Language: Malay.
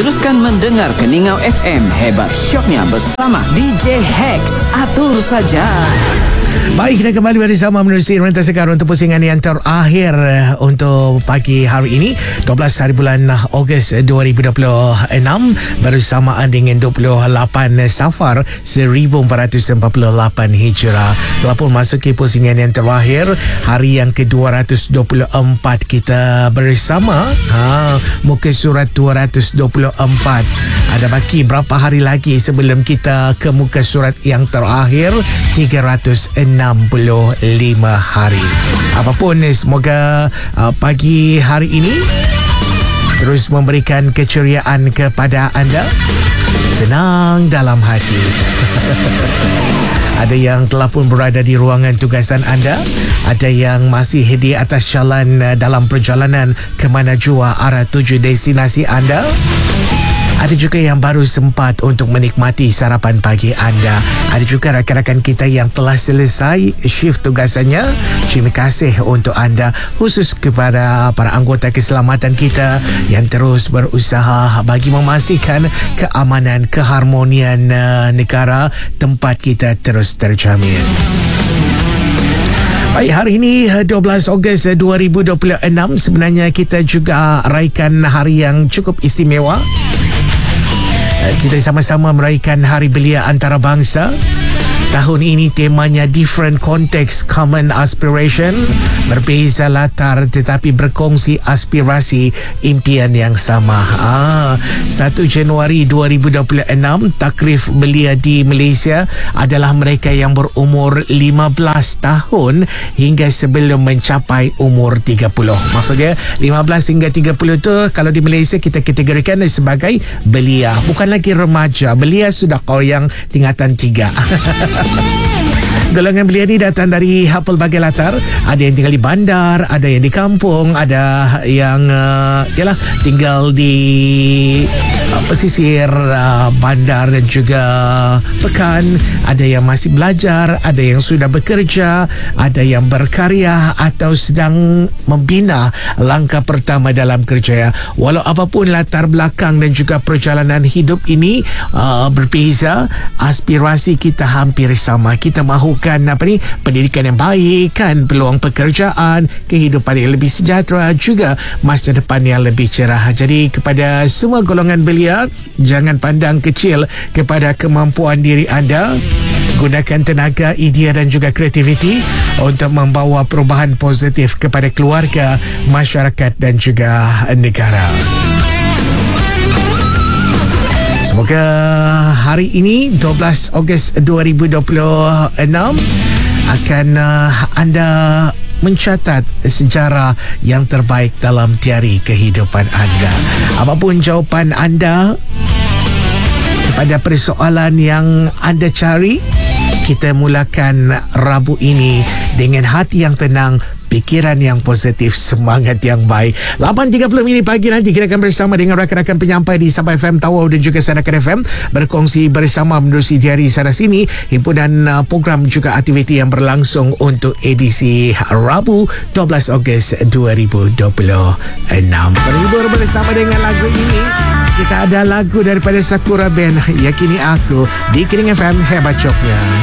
Teruskan mendengar Keningau FM, hebat syoknya bersama DJ Hex. Atur saja. Baik, kita kembali bersama menerusi Rentas Sekarang untuk pusingan yang terakhir untuk pagi hari ini, 12 hari bulan Ogos 2026, bersamaan dengan 28 Safar 1448 Hijrah. Telah pun masuki pusingan yang terakhir, hari yang ke-224 kita bersama. Muka surat 224. Ada baki berapa hari lagi sebelum kita ke muka surat yang terakhir? 365 hari. Apapun, semoga pagi hari ini terus memberikan keceriaan kepada anda, senang dalam hati. Ada yang telah pun berada di ruangan tugasan anda, ada yang masih di atas jalan dalam perjalanan ke mana jua arah tuju destinasi anda. Ada juga yang baru sempat untuk menikmati sarapan pagi anda. Ada juga rakan-rakan kita yang telah selesai shift tugasannya. Terima kasih untuk anda, khusus kepada para anggota keselamatan kita yang terus berusaha bagi memastikan keamanan, keharmonian negara tempat kita terus terjamin. Baik, hari ini 12 Ogos 2026, sebenarnya kita juga raikan hari yang cukup istimewa. Kita sama-sama meraihkan Hari Belia Antarabangsa. Tahun ini temanya Different Context, Common Aspiration. Berbeza latar tetapi berkongsi aspirasi impian yang sama. 1 Januari 2026, takrif belia di Malaysia adalah mereka yang berumur 15 tahun hingga sebelum mencapai umur 30. Maksudnya 15 hingga 30 tu kalau di Malaysia kita kategorikan sebagai belia. Bukan lagi remaja. Belia sudah kau yang tingkatan 3. Golongan belia ni datang dari pelbagai latar. Ada yang tinggal di bandar, ada yang di kampung, ada yang tinggal di pesisir bandar dan juga pekan. Ada yang masih belajar, ada yang sudah bekerja, ada yang berkarya atau sedang membina langkah pertama dalam kerjaya. Walau apapun latar belakang dan juga perjalanan hidup ini berbeza, aspirasi kita hampir sama. Kita mahukan pendidikan yang baik, kan, peluang pekerjaan, kehidupan yang lebih sejahtera, juga masa depan yang lebih cerah. Jadi kepada semua golongan belia, jangan pandang kecil kepada kemampuan diri anda. Gunakan tenaga, idea dan juga kreativiti untuk membawa perubahan positif kepada keluarga, masyarakat dan juga negara. Semoga hari ini 12 Ogos 2026 akan anda mencatat sejarah yang terbaik dalam diari kehidupan anda. Apapun jawapan anda kepada persoalan yang anda cari, kita mulakan Rabu ini dengan hati yang tenang, pikiran yang positif, semangat yang baik. 8.30 pagi nanti kita akan bersama dengan rakan-rakan penyampai di Sabah FM, Tawau dan juga Sanakan FM, berkongsi bersama menerusi diari sana sini, himpunan program juga aktiviti yang berlangsung untuk edisi Rabu 12 Ogos 2026. Berhibur bersama dengan lagu ini. Kita ada lagu daripada Sakura Band, Yakini Aku, di Kening FM, hebat coknya.